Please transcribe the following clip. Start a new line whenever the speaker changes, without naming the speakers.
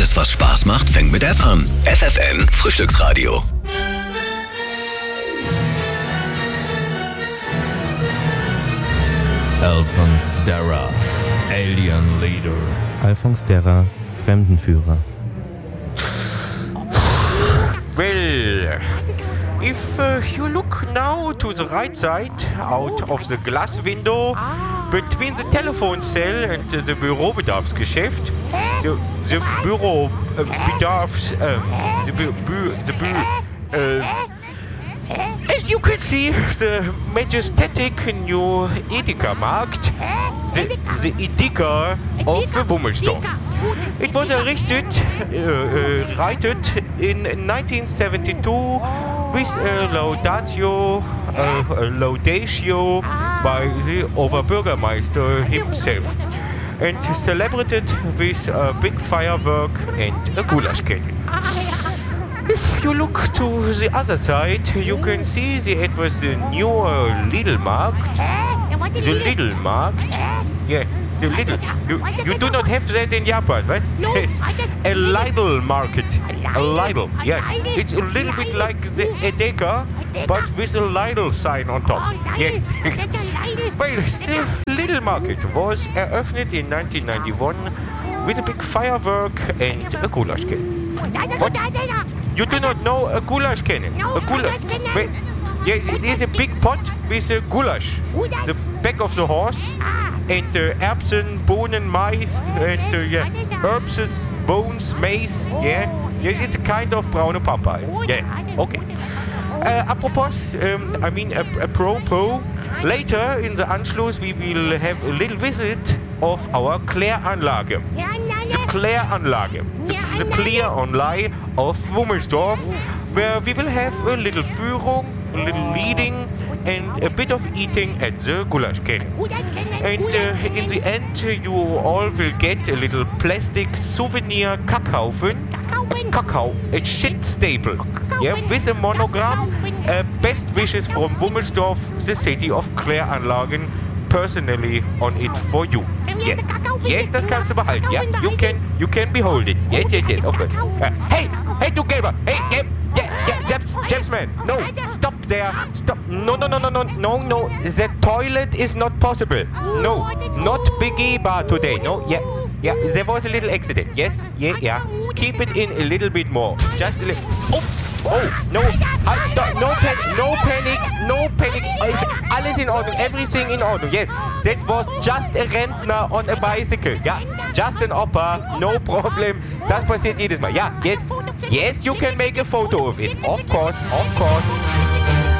Alles, was Spaß macht, fängt mit F an. FFN Frühstücksradio.
Alphonse Darra, Alien Leader.
Alphonse Darra, Fremdenführer.
Well, if you look now to the right side out of the glass window between the telephone cell and the Bürobedarfsgeschäft, the you can see the majestic new Edeka Markt, the Edeka of Wummelsdorf. It was erected in 1972 with a laudatio by the Oberbürgermeister himself, and celebrated with a big firework and a goulash cannon. If you look to the other side, you can see it was the newer Lidl Markt. The Lidl Markt. Yeah, the Lidl. You do not have that in Japan, right? A Lidl Market. A Lidl, yes. It's a little bit like the Edeka, but with a Lidl sign on top. Yes. Well, the Lidl Market was eröffnet in 1991 with a big firework and a goulash cannon. What? You do not know a goulash cannon?
No,
a goulash. Wait, yes, it is a big pot with a goulash. The back of the horse, and Erbsen, Bohnen, Mais, and herbs, bones, maize. Yeah, yes, it's a kind of braune pampa. Yeah, okay. Apropos, apropos, later in the Anschluss we will have a little visit of our Kläranlage. The Kläranlage, the Kläranlage of Wummelsdorf, where we will have a little Führung, a little leading, and a bit of eating at the goulash cannon. And in the end, you all will get a little plastic souvenir Kackhaufen, a shit staple, yeah, with a monogram, best wishes from Wummelsdorf, the city of Kläranlagen, personally on it for you. Yes, yes, das kannst du behalten. Yeah, you can behold it. Yes, of course. Hey, du Gelber. Hey, Japs man. No, stop there. Stop. No. The toilet is not possible. No, not begehbar today. No, yeah. There was a little accident. Yes, yeah. Keep it in a little bit more. Just a little. Oops. Oh, no. Stop. No panic. Alles in Ordnung. Everything in Ordnung. Yes. That was just a Rentner on a bicycle. Yeah. Just an Opa. No problem. Das passiert jedes Mal. Ja. Yes, you can make a photo of it. Of course.